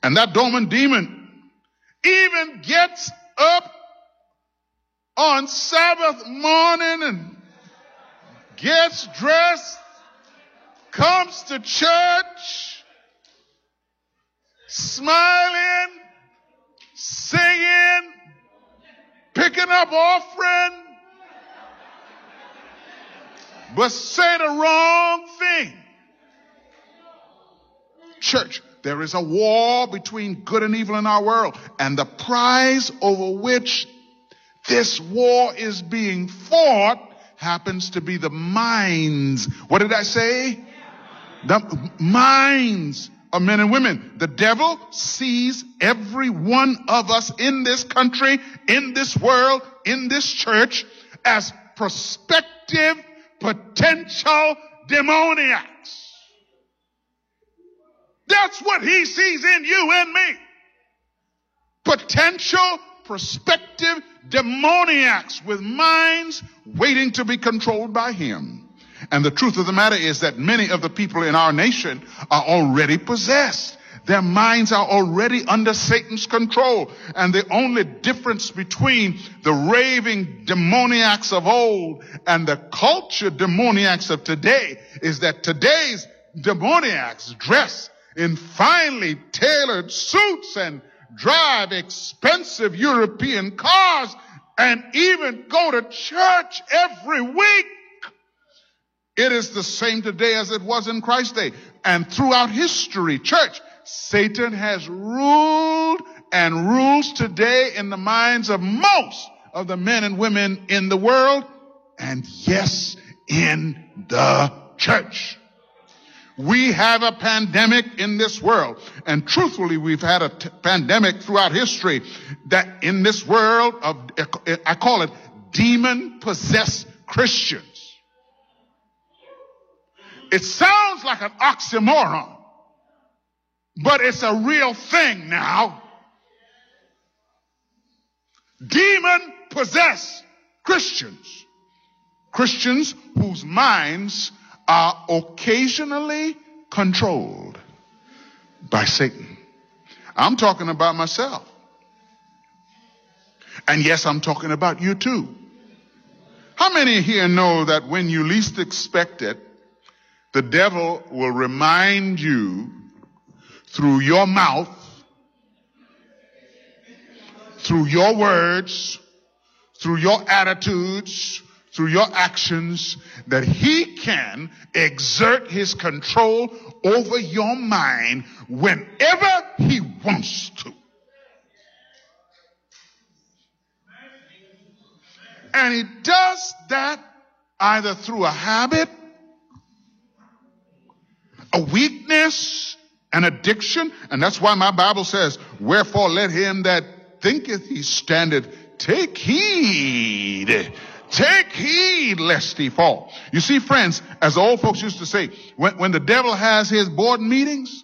And that dormant demon even gets up on Sabbath morning and gets dressed, comes to church, smiling, singing, picking up offering, but say the wrong thing. Church, there is a war between good and evil in our world, and the prize over which this war is being fought happens to be the minds. What did I say? The minds of men and women. The devil sees every one of us in this country, in this world, in this church as prospective, potential demoniacs. That's what he sees in you and me. Potential, prospective demoniacs with minds waiting to be controlled by him. And the truth of the matter is that many of the people in our nation are already possessed. Their minds are already under Satan's control. And the only difference between the raving demoniacs of old and the culture demoniacs of today is that today's demoniacs dress in finely tailored suits and drive expensive European cars and even go to church every week. It is the same today as it was in Christ's day. And throughout history, church, Satan has ruled and rules today in the minds of most of the men and women in the world, and yes, in the church. We have a pandemic in this world, and truthfully, we've had a pandemic throughout history that in this world of, I call it demon-possessed Christians. It sounds like an oxymoron, but it's a real thing now. Demon-possessed Christians. Christians whose minds are occasionally controlled by Satan. I'm talking about myself. And yes, I'm talking about you too. How many here know that when you least expect it, the devil will remind you through your mouth, through your words, through your attitudes, through your actions, that he can exert his control over your mind whenever he wants to. And he does that either through a habit, a weakness, an addiction. And that's why my Bible says, wherefore let him that thinketh he standeth take heed. Take heed lest he fall. You see, friends, as the old folks used to say, when the devil has his board meetings,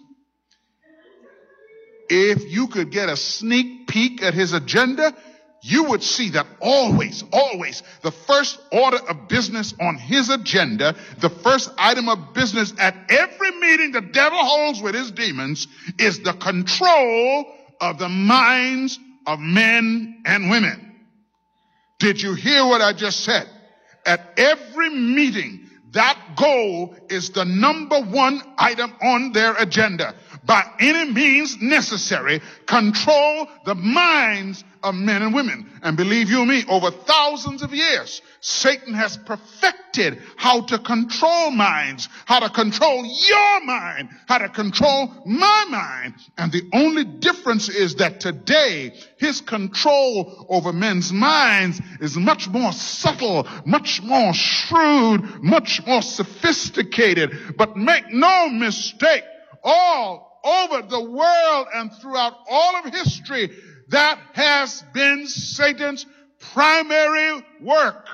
if you could get a sneak peek at his agenda, you would see that always, the first order of business on his agenda, the first item of business at every meeting the devil holds with his demons is the control of the minds of men and women. Did you hear what I just said? At every meeting, that goal is the number one item on their agenda. By any means necessary, control the minds of men and women. And believe you me, over thousands of years, Satan has perfected how to control minds, how to control your mind, how to control my mind. And the only difference is that today, his control over men's minds is much more subtle, much more shrewd, much more sophisticated. But make no mistake, all over the world and throughout all of history, that has been Satan's primary work.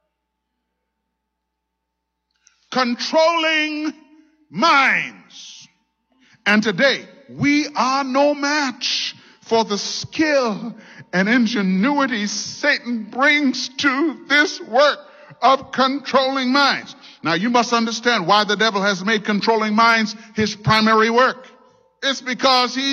Controlling minds. And today, we are no match for the skill and ingenuity Satan brings to this work of controlling minds. Now, you must understand why the devil has made controlling minds his primary work. It's because he